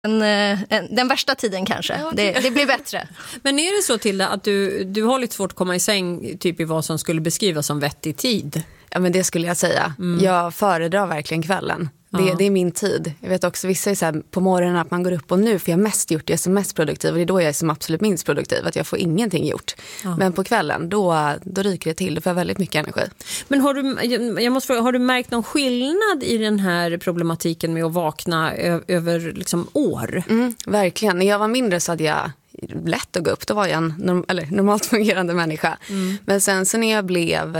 den värsta tiden kanske. Ja, det blir bättre. Men är det så till att du har lite svårt att komma i säng typ i vad som skulle beskrivas som vettig tid? Ja, men det skulle jag säga. Jag föredrar verkligen kvällen. Det är min tid. Jag vet också vissa är så här, på morgonen att man går upp och nu, för jag har mest gjort det som mest produktiv och det är då jag är som absolut minst produktiv, att jag får ingenting gjort. Men på kvällen, då ryker det till, då får jag väldigt mycket energi. Men har du märkt någon skillnad i den här problematiken med att vakna över liksom år? Verkligen. När jag var mindre så hade jag lätt att gå upp. Då var jag en normalt fungerande människa. Men sen så när jag blev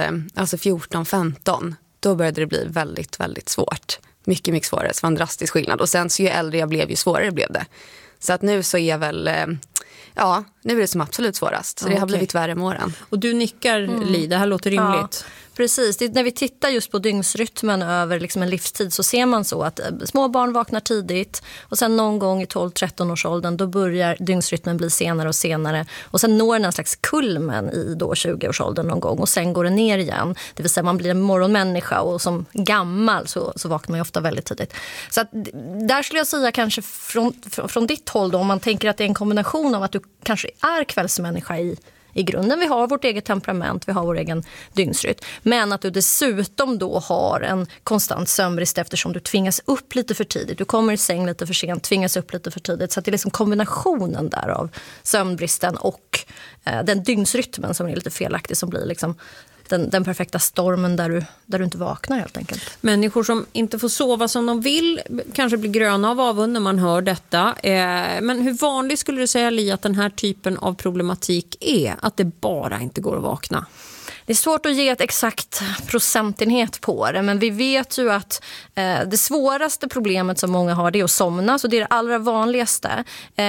14-15, då började det bli väldigt, väldigt svårt. Mycket, mycket svårare. Det var en drastisk skillnad. Och sen så ju äldre jag blev, ju svårare blev det. Så att nu så är jag väl... nu är det som absolut svårast. Så det har blivit värre med åren. Och du nickar, Li, det här låter rimligt. Ja. Precis, när vi tittar just på dygnsrytmen över liksom en livstid så ser man så att små barn vaknar tidigt och sen någon gång i 12-13 års åldern då börjar dygnsrytmen bli senare och senare och sen når den en slags kulmen i då 20-årsåldern någon gång och sen går det ner igen. Det vill säga man blir en morgonmänniska och som gammal så vaknar man ju ofta väldigt tidigt. Så att, där skulle jag säga kanske från ditt håll då, om man tänker att det är en kombination av att du kanske är kvällsmänniska i grunden. Vi har vårt eget temperament, vi har vår egen dygnsrytm. Men att du dessutom då har en konstant sömnbrist eftersom du tvingas upp lite för tidigt. Du kommer i säng lite för sent, tvingas upp lite för tidigt. Så att det är liksom kombinationen där av sömnbristen och den dygnsrytmen som är lite felaktig som blir liksom den perfekta stormen där du inte vaknar helt enkelt. Människor som inte får sova som de vill kanske blir gröna av avund när man hör detta. Men hur vanligt skulle du säga, Li, att den här typen av problematik är? Att det bara inte går att vakna? Det är svårt att ge ett exakt procentenhet på det, men vi vet ju att det svåraste problemet som många har det är att somna, så det är det allra vanligaste.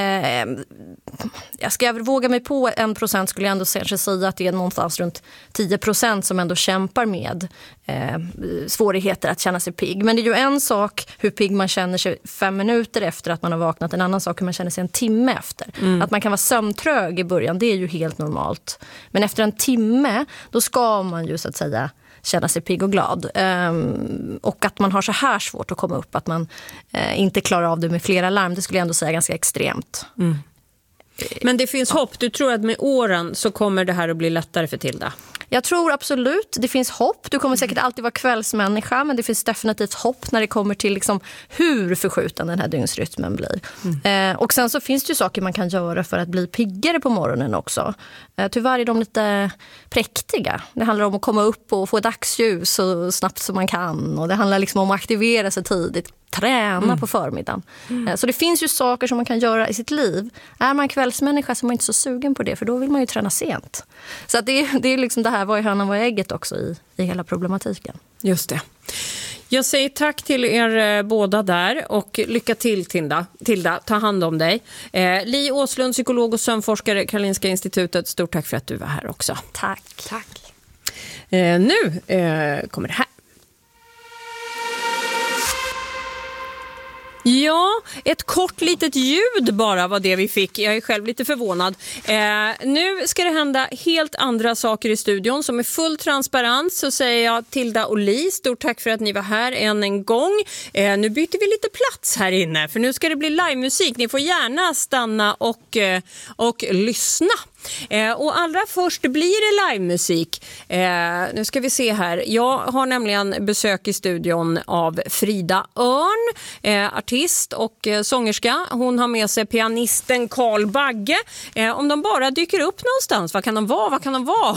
Ska jag våga mig på 1% skulle jag ändå säga att det är någonstans runt 10% som ändå kämpar med svårigheter att känna sig pigg. Men det är ju en sak hur pigg man känner sig 5 minuter efter att man har vaknat, en annan sak hur man känner sig en timme efter. Att man kan vara sömntrög i början, det är ju helt normalt. Men efter en timme, då ska man ju så att säga känna sig pigg och glad. Och att man har så här svårt att komma upp, att man inte klarar av det med flera larm, det skulle jag ändå säga ganska extremt. Men det finns hopp. Du tror att med åren så kommer det här att bli lättare för Tilda? Jag tror absolut, det finns hopp. Du kommer säkert alltid vara kvällsmänniska, men det finns definitivt hopp när det kommer till liksom hur förskjuten den här dygnsrytmen blir. Och sen så finns det ju saker man kan göra för att bli piggare på morgonen också. Tyvärr är de lite präktiga. Det handlar om att komma upp och få dagsljus så snabbt som man kan. Och det handlar liksom om att aktivera sig tidigt, träna på förmiddagen. Så det finns ju saker som man kan göra i sitt liv. Är man kvällsmänniska så är man inte så sugen på det, för då vill man ju träna sent. Så att det är liksom det här, vad är hönan, vad är ägget också i hela problematiken. Just det. Jag säger tack till er båda där och lycka till, Tilda. Ta hand om dig. Li Åslund, psykolog och sömnforskare, Karolinska institutet. Stort tack för att du var här också. Tack. Nu kommer det här. Ja, ett kort litet ljud bara var det vi fick. Jag är själv lite förvånad. Nu ska det hända helt andra saker i studion. Som är full transparens så säger jag Tilda och Li, stort tack för att ni var här än en gång. Nu byter vi lite plats här inne, för nu ska det bli livemusik. Ni får gärna stanna och lyssna. Och allra först blir det livemusik. Nu ska vi se här. Jag har nämligen besök i studion av Frida Örn, artist och sångerska. Hon har med sig pianisten Carl Bagge. Om de bara dyker upp någonstans, vad kan de vara?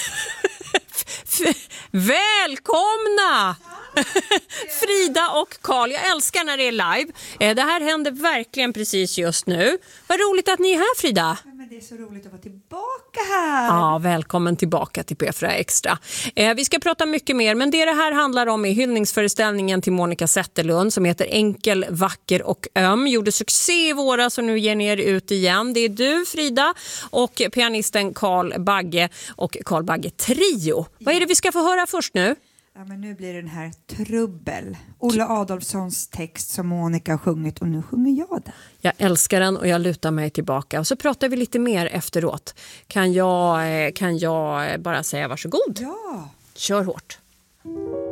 Välkomna! Frida och Carl, jag älskar när det är live. Det här händer verkligen precis just nu. Vad roligt att ni är här, Frida. Ja, men det är så roligt att vara tillbaka här. Ja, välkommen tillbaka till P4 Extra. Vi ska prata mycket mer, men det här handlar om är hyllningsföreställningen till Monica Zetterlund som heter Enkel, vacker och öm. Gjorde succé i våras och nu ger ni er ut igen. Det är du, Frida, och pianisten Carl Bagge och Carl Bagge Trio. Vad är det vi ska få höra först nu? Ja, men nu blir det den här Trubbel. Olle Adolfssons text som Monica har sjungit och nu sjunger jag den. Jag älskar den och jag lutar mig tillbaka. Och så pratar vi lite mer efteråt. Kan jag bara säga varsågod? Ja. Kör hårt.